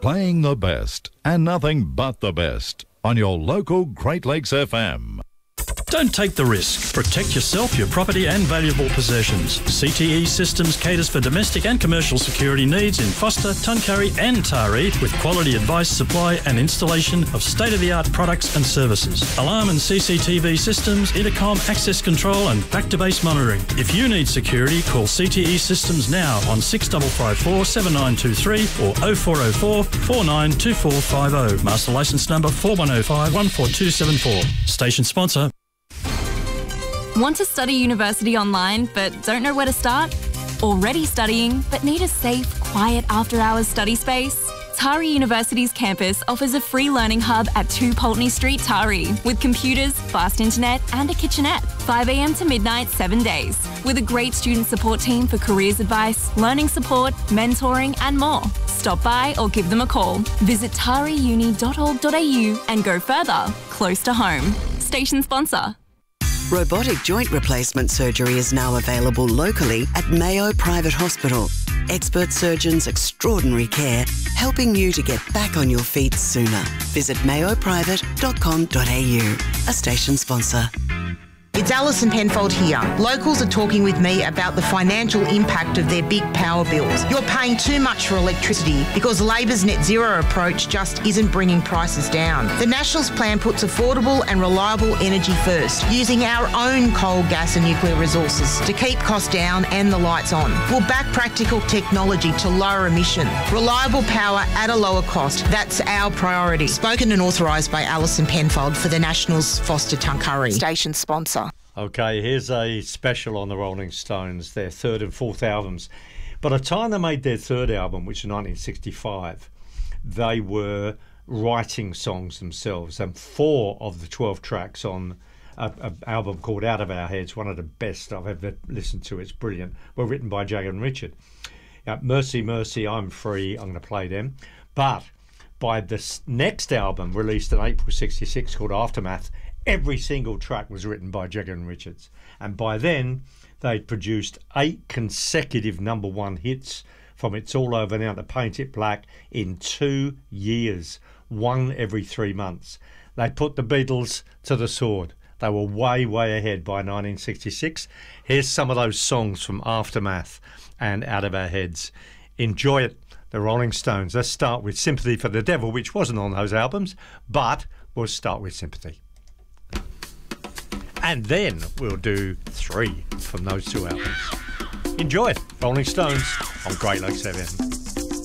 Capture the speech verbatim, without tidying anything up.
Playing the best and nothing but the best on your local Great Lakes F M. Don't take the risk. Protect yourself, your property and valuable possessions. C T E Systems caters for domestic and commercial security needs in Foster, Tuncurry and Taree with quality advice, supply and installation of state-of-the-art products and services. Alarm and C C T V systems, intercom, access control and back-to-base monitoring. If you need security, call C T E Systems now on six five five four, seven nine two three or oh four oh four, four nine two four five oh. Master licence number four one oh five, one four two seven four. Station sponsor. Want to study university online but don't know where to start? Already studying but need a safe, quiet after-hours study space? Taree University's campus offers a free learning hub at two Pulteney Street, Taree, with computers, fast internet and a kitchenette, five a m to midnight, seven days, with a great student support team for careers advice, learning support, mentoring and more. Stop by or give them a call. Visit taree uni dot org dot a u and go further, close to home. Station sponsor. Robotic joint replacement surgery is now available locally at Mayo Private Hospital. Expert surgeons, extraordinary care, helping you to get back on your feet sooner. Visit mayo private dot com dot a u, a station sponsor. It's Alison Penfold here. Locals are talking with me about the financial impact of their big power bills. You're paying too much for electricity because Labor's net zero approach just isn't bringing prices down. The Nationals plan puts affordable and reliable energy first, using our own coal, gas and nuclear resources to keep costs down and the lights on. We'll back practical technology to lower emission. Reliable power at a lower cost. That's our priority. Spoken and authorised by Alison Penfold for the Nationals, Foster Tuncurry. Station sponsor. Okay, here's a special on the Rolling Stones, their third and fourth albums. By the time they made their third album, which was nineteen sixty-five, they were writing songs themselves, and four of the twelve tracks on an album called Out of Our Heads, one of the best I've ever listened to, it's brilliant, were written by Jagger and Richard. Uh, Mercy, Mercy, I'm Free, I'm going to play them. But by this next album, released in April sixty-six, called Aftermath, every single track was written by Jagger and Richards. And by then, they'd produced eight consecutive number one hits from It's All Over Now to Paint It Black in two years, one every three months. They put the Beatles to the sword. They were way, way ahead by nineteen sixty-six. Here's some of those songs from Aftermath and Out of Our Heads. Enjoy it, the Rolling Stones. Let's start with Sympathy for the Devil, which wasn't on those albums, but we'll start with Sympathy. And then we'll do three from those two albums. Enjoy it, Rolling Stones on Great Lakes F M.